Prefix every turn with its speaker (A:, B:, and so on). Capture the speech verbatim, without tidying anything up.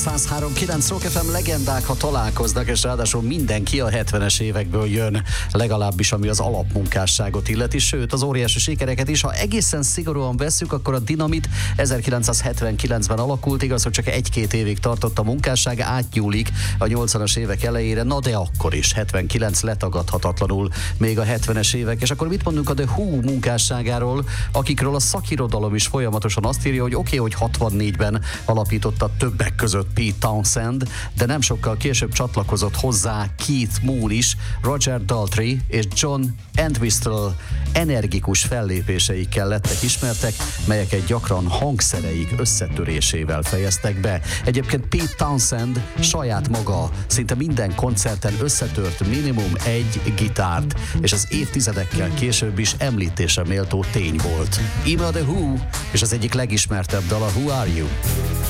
A: száz három kilenc Rock ef em legendák, ha találkoznak, és ráadásul mindenki a hetvenes évekből jön, legalábbis ami az alapmunkásságot illeti, sőt az óriási sikereket is. Ha egészen szigorúan vesszük, akkor a Dynamit ezerkilencszázhetvenkilencben alakult, igaz, hogy csak egy-két évig tartott a munkásság, átnyúlik a nyolcvanas évek elejére, na de akkor is, hetvenkilenc letagadhatatlanul még a hetvenes évek. És akkor mit mondunk a The Who munkásságáról, akikről a szakirodalom is folyamatosan azt írja, hogy oké, okay, hogy hatvannégyben alapította többek között Pete Townshend, de nem sokkal később csatlakozott hozzá Keith Moon is, Roger Daltrey és John Entwistle energikus fellépéseikkel lettek ismertek, melyeket gyakran hangszereik összetörésével fejeztek be. Egyébként Pete Townshend saját maga szinte minden koncerten összetört minimum egy gitárt, és az évtizedekkel később is említésre méltó tény volt. Íme a The Who, és az egyik legismertebb dal a Who Are You?